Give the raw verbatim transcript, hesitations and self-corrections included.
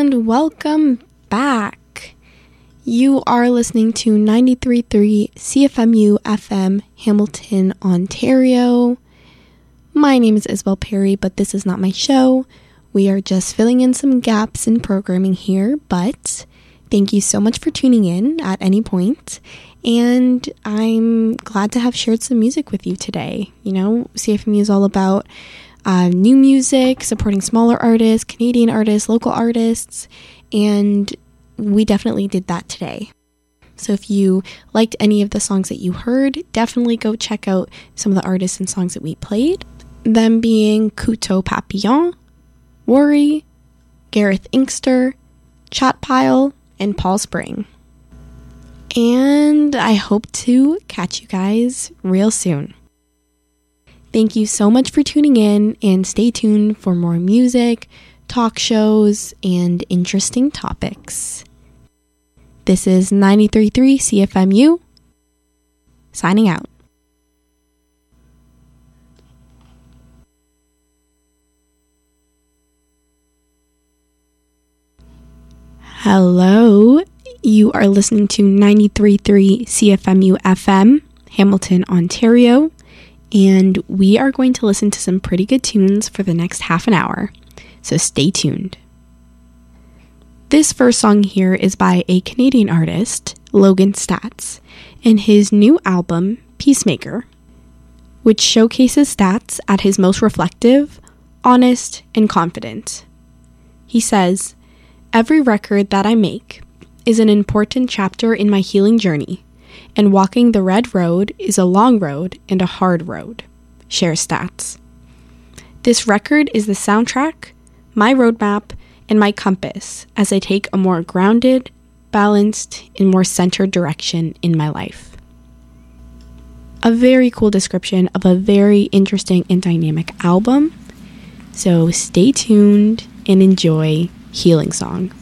And welcome back. You are listening to ninety-three point three C F M U F M, Hamilton, Ontario. My name is Isabel Perry, but this is not my show. We are just filling in some gaps in programming here, but thank you so much for tuning in at any point. And I'm glad to have shared some music with you today. You know, C F M U is all about Uh, new music, supporting smaller artists, Canadian artists, local artists, and we definitely did that today. So if you liked any of the songs that you heard, definitely go check out some of the artists and songs that we played. Them being Couteau Papillon, Worry, Gareth Inkster, Chat Pile, and Paul Spring. And I hope to catch you guys real soon. Thank you so much for tuning in, and stay tuned for more music, talk shows, and interesting topics. This is ninety-three point three C F M U, signing out. Hello, you are listening to ninety-three point three C F M U F M, Hamilton, Ontario. And we are going to listen to some pretty good tunes for the next half an hour, so stay tuned. This first song here is by a Canadian artist, Logan Staats, and his new album, Peacemaker, which showcases Staats at his most reflective, honest, and confident. He says, "Every record that I make is an important chapter in my healing journey. And walking the red road is a long road and a hard road," shares Staats. "This record is the soundtrack, my roadmap, and my compass as I take a more grounded, balanced, and more centered direction in my life." A very cool description of a very interesting and dynamic album. So stay tuned and enjoy Healing Song.